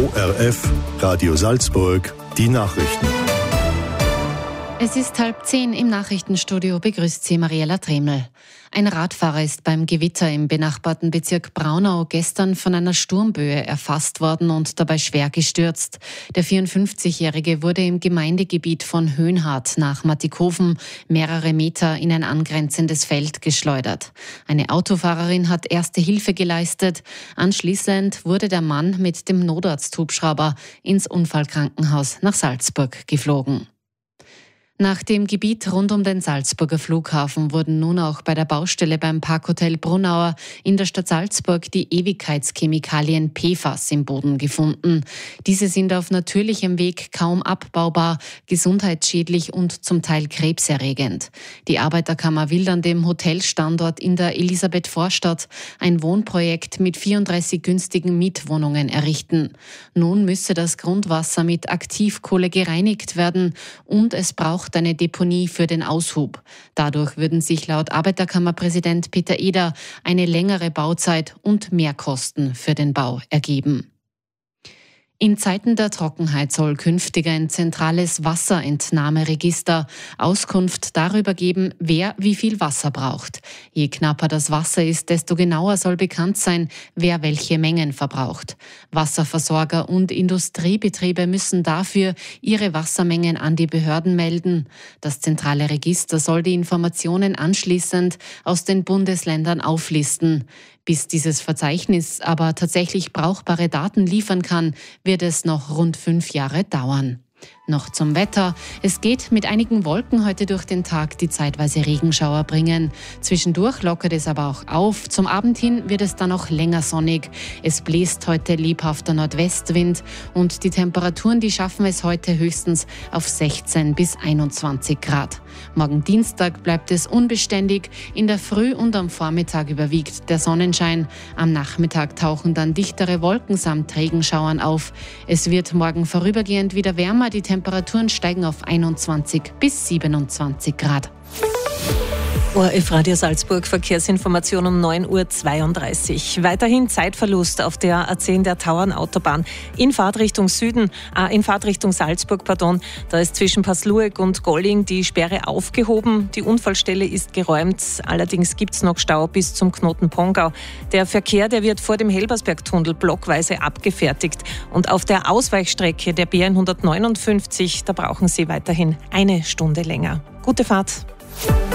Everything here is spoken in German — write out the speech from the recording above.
ORF, Radio Salzburg, die Nachrichten. Es ist 9:30 im Nachrichtenstudio, begrüßt Sie Mariella Tremel. Ein Radfahrer ist beim Gewitter im benachbarten Bezirk Braunau gestern von einer Sturmböe erfasst worden und dabei schwer gestürzt. Der 54-Jährige wurde im Gemeindegebiet von Höhenhardt nach Mattikofen mehrere Meter in ein angrenzendes Feld geschleudert. Eine Autofahrerin hat erste Hilfe geleistet. Anschließend wurde der Mann mit dem Notarzthubschrauber ins Unfallkrankenhaus nach Salzburg geflogen. Nach dem Gebiet rund um den Salzburger Flughafen wurden nun auch bei der Baustelle beim Parkhotel Brunauer in der Stadt Salzburg die Ewigkeitschemikalien PFAS im Boden gefunden. Diese sind auf natürlichem Weg kaum abbaubar, gesundheitsschädlich und zum Teil krebserregend. Die Arbeiterkammer will an dem Hotelstandort in der Elisabeth-Vorstadt ein Wohnprojekt mit 34 günstigen Mietwohnungen errichten. Nun müsse das Grundwasser mit Aktivkohle gereinigt werden und es braucht eine Deponie für den Aushub. Dadurch würden sich laut Arbeiterkammerpräsident Peter Eder eine längere Bauzeit und Mehrkosten für den Bau ergeben. In Zeiten der Trockenheit soll künftig ein zentrales Wasserentnahmeregister Auskunft darüber geben, wer wie viel Wasser braucht. Je knapper das Wasser ist, desto genauer soll bekannt sein, wer welche Mengen verbraucht. Wasserversorger und Industriebetriebe müssen dafür ihre Wassermengen an die Behörden melden. Das zentrale Register soll die Informationen anschließend aus den Bundesländern auflisten. Bis dieses Verzeichnis aber tatsächlich brauchbare Daten liefern kann, wird es noch rund 5 Jahre dauern. Noch zum Wetter. Es geht mit einigen Wolken heute durch den Tag, die zeitweise Regenschauer bringen. Zwischendurch lockert es aber auch auf. Zum Abend hin wird es dann noch länger sonnig. Es bläst heute lebhafter Nordwestwind und die Temperaturen, die schaffen es heute höchstens auf 16 bis 21 Grad. Morgen Dienstag bleibt es unbeständig. In der Früh und am Vormittag überwiegt der Sonnenschein. Am Nachmittag tauchen dann dichtere Wolken samt Regenschauern auf. Es wird morgen vorübergehend wieder wärmer. Die Temperaturen steigen auf 21 bis 27 Grad. ORF Radio Salzburg, Verkehrsinformation um 9:32 Uhr. Weiterhin Zeitverlust auf der A10 der Tauernautobahn in Fahrtrichtung Salzburg. Da ist zwischen Paslueck und Golling die Sperre aufgehoben. Die Unfallstelle ist geräumt. Allerdings gibt es noch Stau bis zum Knoten Pongau. Der Verkehr, der wird vor dem Helbersbergtunnel blockweise abgefertigt. Und auf der Ausweichstrecke der B159, da brauchen Sie weiterhin 1 Stunde länger. Gute Fahrt.